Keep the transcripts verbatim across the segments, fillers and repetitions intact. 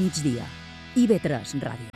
migdia. I V tres Ràdio.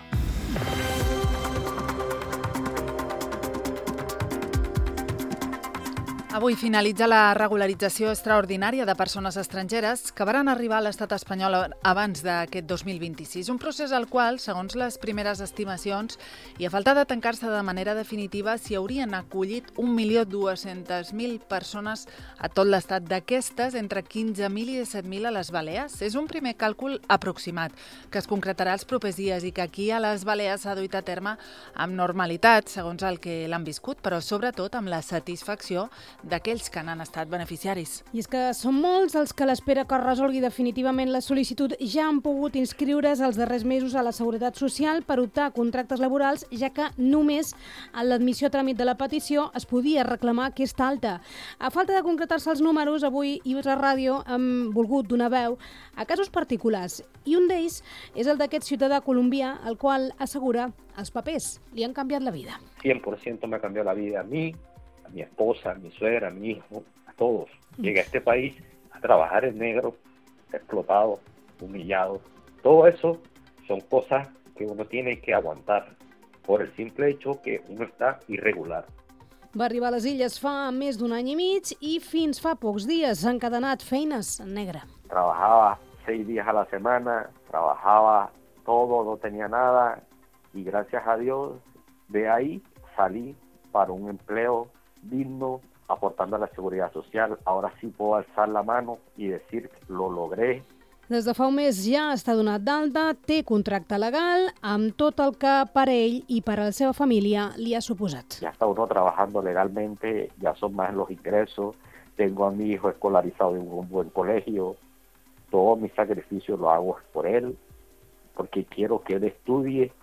Avui finalitza la regularització extraordinària de persones estrangeres que varen arribar a l'estat espanyol abans d'aquest dos mil vint-i-sis. Un procés al qual, segons les primeres estimacions, i a falta de tancar-se de manera definitiva, s'hi haurien acollit un milió dues-centes mil persones a tot l'estat. D'aquestes, entre quinze mil i disset mil a les Balears. És un primer càlcul aproximat, que es concretarà els propers dies i que aquí a les Balears s'ha duit a terme amb normalitat, segons el que l'han viscut, però sobretot amb la satisfacció d'aquells que n'han estat beneficiaris. I és que són molts els que a l'espera que es resolgui definitivament la sol·licitud ja han pogut inscriure's els darrers mesos a la Seguretat Social per optar a contractes laborals, ja que només en l'admissió a tràmit de la petició es podia reclamar aquesta alta. A falta de concretar-se els números, avui I V tres Ràdio hem volgut donar veu a casos particulars, i un d'ells és el d'aquest ciutadà colombià, el qual assegura els papers li han canviat la vida. cien por ciento me cambió la vida a mí, a mi esposa, a mi suegra, a mi hijo, a todos. Llegué a este país a trabajar en negro, explotado, humillado. Todo eso son cosas que uno tiene que aguantar por el simple hecho que uno está irregular. Va arribar a les Illes fa més d'un any i mig i fins fa pocs dies s'han encadenat feines en negre. Trabajaba seis días a la semana, trabajaba todo, no tenía nada, y gracias a Dios de ahí salí para un empleo digno, aportando a la seguridad social. Ahora sí puedo alzar la mano y decir que lo logré. Des de fa un mes ja està donat d'alta, té contracte legal, amb tot el que per ell i per a la seva família li ha suposat. Ya está uno trabajando legalmente, ya son más los ingresos, tengo a mi hijo escolarizado en un buen colegio, todo mi sacrificio lo hago por él, porque quiero que él estudie,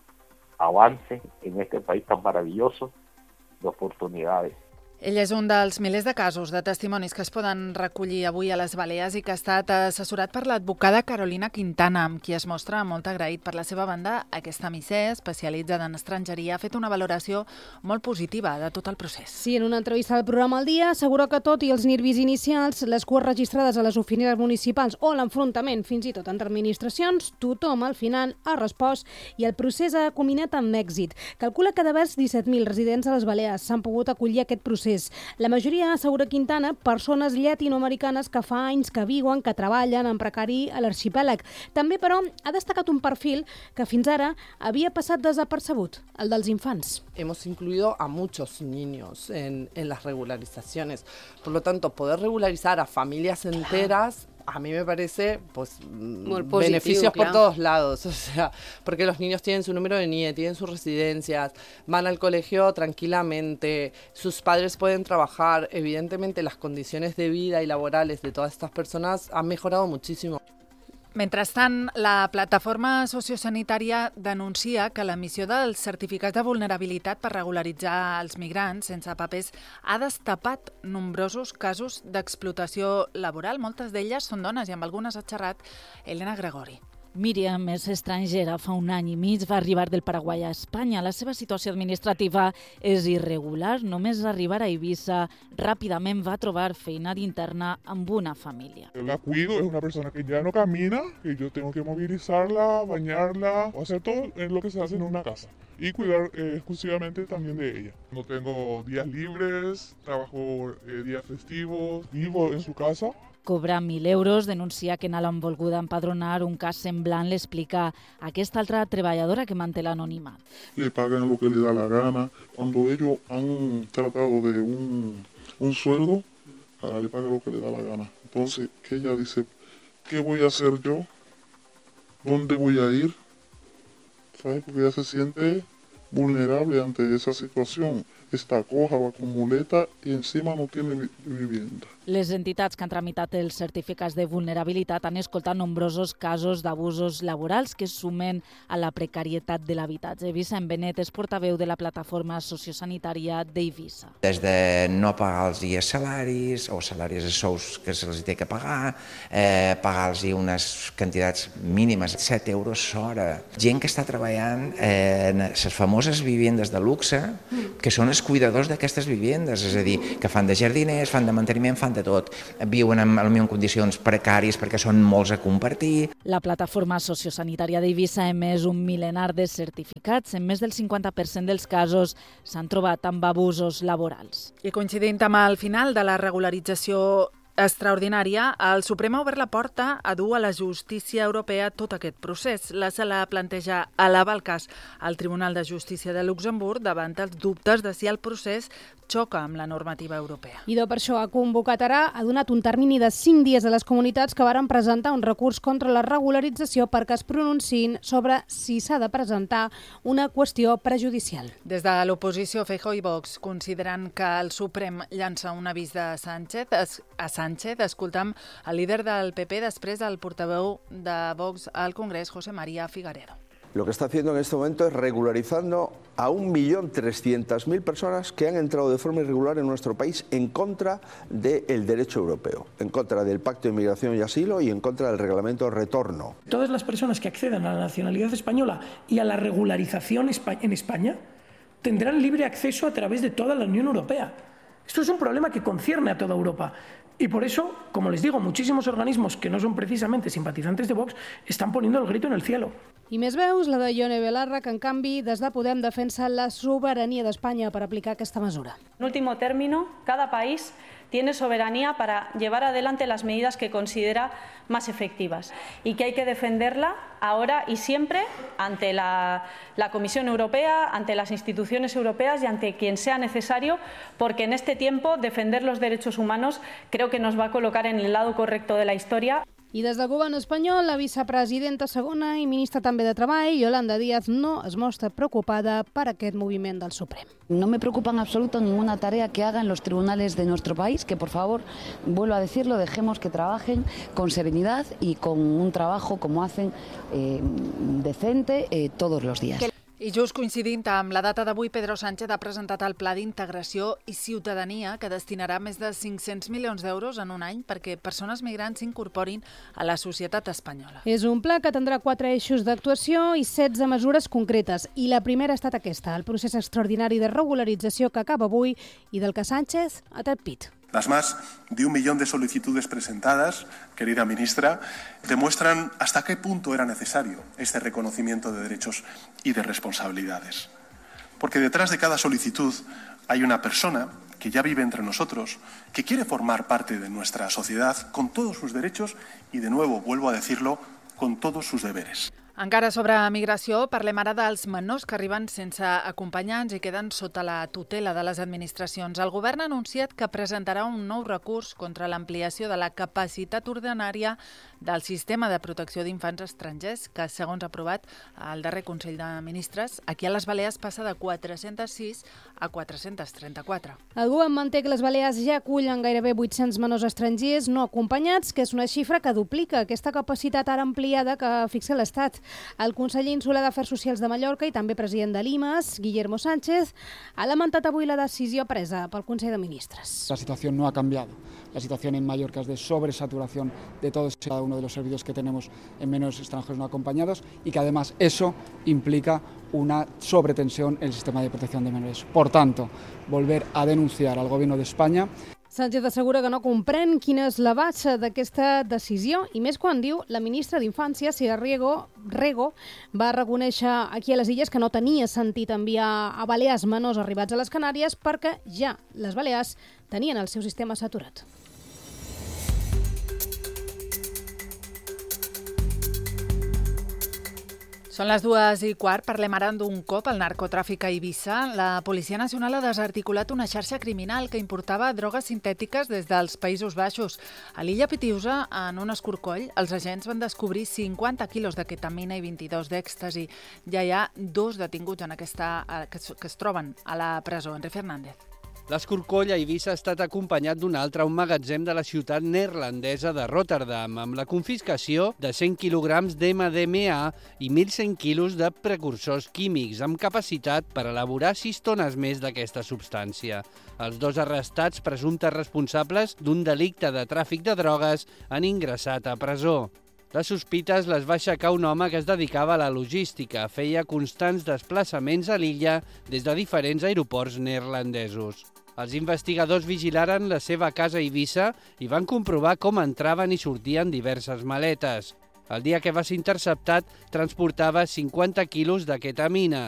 avance en este país tan maravilloso de oportunidades. Ell és un dels milers de casos de testimonis que es poden recollir avui a les Balears i que ha estat assessorat per l'advocada Carolina Quintana, amb qui es mostra molt agraït. Per la seva banda, aquesta misser, especialitzada en estrangeria, ha fet una valoració molt positiva de tot el procés. Sí, en una entrevista al programa El Dia, assegura que tot i els nervis inicials, les cues registrades a les oficines municipals o l'enfrontament fins i tot entre administracions, tothom al final ha respost i el procés ha culminat amb èxit. Calcula que de vers disset mil residents a les Balears s'han pogut acollir a aquest procés. La majoria, assegura Quintana, persones llatinoamericanes que fa anys que viuen, que treballen en precari a l'arxipèlag. També, però, ha destacat un perfil que fins ara havia passat desapercebut, el dels infants. Hemos incluido a muchos niños en, en las regularizaciones. Por lo tanto, poder regularizar a familias enteras, a mí me parece pues positivo, beneficios claro. Por todos lados, o sea, porque los niños tienen su número de N I E, tienen sus residencias, van al colegio tranquilamente, sus padres pueden trabajar, evidentemente las condiciones de vida y laborales de todas estas personas han mejorado muchísimo. Mentrestant, la plataforma sociosanitària denuncia que l'emissió dels certificats de vulnerabilitat per regularitzar els migrants sense papers ha destapat nombrosos casos d'explotació laboral. Moltes d'elles són dones i amb algunes ha xerrat Elena Gregori. Míriam és estrangera, fa un any i mig va arribar del Paraguai a Espanya. La seva situació administrativa és irregular. Només arribar a Eivissa, ràpidament va trobar feina d'interna amb una família. La cuido, es una persona que ya no camina, que yo tengo que movilizarla, bañarla, o hacer todo lo que se hace en una casa. Y cuidar eh, exclusivamente también de ella. No tengo días libres, trabajo eh, días festivos, vivo en su casa. Cobra mil euros, denuncia que no l'han volgut empadronar, un cas semblant l'explica aquesta altra treballadora que manté l'anonimat. Le pagan lo que le da la gana. Cuando ellos han tratado de un, un sueldo, ahora le pagan lo que le da la gana. Entonces, que ella dice, ¿qué voy a hacer yo? ¿Dónde voy a ir? ¿Sabes? Porque ella se siente vulnerable ante esa situación. Está coja, va con muleta y encima no tiene vivienda. Les entitats que han tramitat els certificats de vulnerabilitat han escoltat nombrosos casos d'abusos laborals que sumen a la precarietat de l'habitatge. Vicent Benet és portaveu de la plataforma sociosanitària d'Eivissa. Des de no pagar els dies salaris o salaris de sous que se'ls té que pagar, eh, pagar-los unes quantitats mínimes, set euros hora. Gent que està treballant eh, en les famoses famoses vivendes de luxe, que són els cuidadors d'aquestes vivendes, és a dir, que fan de jardiners, fan de manteniment, fan de tot. Viuen en, en condicions precàries perquè són molts a compartir. La plataforma sociosanitària d'Eivissa ha emès un milenar de certificats. En més del cinquanta per cent dels casos s'han trobat amb abusos laborals. I coincidint amb el final de la regularització extraordinària, el Suprem ha obert la porta a dur a la justícia europea tot aquest procés. La sala planteja elevar el cas al Tribunal de Justícia de Luxemburg davant els dubtes de si el procés xoca amb la normativa europea. I per això ha convocat ara, ha donat un termini de cinc dies a les comunitats que varen presentar un recurs contra la regularització perquè es pronunciïn sobre si s'ha de presentar una qüestió prejudicial. Des de l'oposició, Feijóo i Vox consideren que el Suprem llança un avís de Sánchez a Sánchez. Escoltam el líder del P P, després el portaveu de Vox al Congrés, José María Figaredo. Lo que está haciendo en este momento es regularizando a un millón trescientas mil personas que han entrado de forma irregular en nuestro país en contra del derecho europeo, en contra del Pacto de Inmigración y Asilo y en contra del Reglamento de Retorno. Todas las personas que accedan a la nacionalidad española y a la regularización en España tendrán libre acceso a través de toda la Unión Europea. Esto es un problema que concierne a toda Europa. Y por eso, como les digo, muchísimos organismos que no son precisamente simpatizantes de Vox están poniendo el grito en el cielo. I més veus, la de Ione Belarra, que en canvi des de Podem defensa la soberania d'Espanya per aplicar aquesta mesura. En último término, cada país tiene soberanía para llevar adelante las medidas que considera más efectivas y que hay que defenderla ahora y siempre ante la, la Comisión Europea, ante las instituciones europeas y ante quien sea necesario, porque en este tiempo defender los derechos humanos creo que nos va a colocar en el lado correcto de la historia. I des del govern espanyol, la vicepresidenta segona i ministra també de Treball, Yolanda Díaz, no es mostra preocupada per aquest moviment del Suprem. No me preocupa en absoluto ninguna tarea que hagan los tribunales de nuestro país, que por favor, vuelvo a decirlo, dejemos que trabajen con serenidad y con un trabajo como hacen eh, decente eh, todos los días. I just coincidint amb la data d'avui, Pedro Sánchez ha presentat el Pla d'Integració i Ciutadania, que destinarà més de cinc-cents milions d'euros en un any perquè persones migrants s'incorporin a la societat espanyola. És un pla que tindrà quatre eixos d'actuació i setze mesures concretes. I la primera ha estat aquesta, el procés extraordinari de regularització que acaba avui i del que Sánchez ha tret pit. Las más de un millón de solicitudes presentadas, querida ministra, demuestran hasta qué punto era necesario este reconocimiento de derechos y de responsabilidades. Porque detrás de cada solicitud hay una persona que ya vive entre nosotros, que quiere formar parte de nuestra sociedad con todos sus derechos y, de nuevo, vuelvo a decirlo, con todos sus deberes. Encara sobre migració, parlem ara dels menors que arriben sense acompanyants i queden sota la tutela de les administracions. El govern ha anunciat que presentarà un nou recurs contra l'ampliació de la capacitat ordinària del sistema de protecció d'infants estrangers, que, segons ha aprovat el darrer Consell de Ministres, aquí a les Balears passa de quatre-cents sis a quatre-cents trenta-quatre. El govern manté que les Balears ja acullen gairebé vuit-cents menors estrangers no acompanyats, que és una xifra que duplica aquesta capacitat ara ampliada que fixa l'Estat. El conseller insular d'Afers Socials de Mallorca i també president de l'I M A S, Guillermo Sánchez, ha lamentat avui la decisió presa pel Consell de Ministres. La situación no ha cambiado. La situación en Mallorca es de sobresaturación de todos y cada uno de los servicios que tenemos en menores extranjeros no acompañados y que además eso implica una sobretensión en el sistema de protección de menores. Por tanto, volver a denunciar al Gobierno de España. Sánchez assegura que no comprèn quina és la base d'aquesta decisió i més quan diu la ministra d'Infància, Sia Rego, Rego, va reconèixer aquí a les Illes que no tenia sentit enviar a Balears menors arribats a les Canàries perquè ja les Balears tenien el seu sistema saturat. Són les dues i quart. Parlem ara d'un cop al narcotràfic a Eivissa. La Policia Nacional ha desarticulat una xarxa criminal que importava drogues sintètiques des dels Països Baixos. A l'illa Pitiusa, en un escorcoll, els agents van descobrir cinquanta quilos de ketamina i vint-i-dos d'èxtasi. Ja hi ha dos detinguts en aquesta, que es troben a la presó. Enric Fernández. L'escorcoll a Eivissa ha estat acompanyat d'un altre a un magatzem de la ciutat neerlandesa de Rotterdam, amb la confiscació de cent quilograms d'M D M A i mil cent quilos de precursors químics, amb capacitat per elaborar sis tones més d'aquesta substància. Els dos arrestats, presumptes responsables d'un delicte de tràfic de drogues, han ingressat a presó. Les sospites les va aixecar un home que es dedicava a la logística, feia constants desplaçaments a l'illa des de diferents aeroports neerlandesos. Els investigadors vigilaren la seva casa a Eivissa i van comprovar com entraven i sortien diverses maletes. El dia que va ser interceptat transportava cinquanta quilos de ketamina,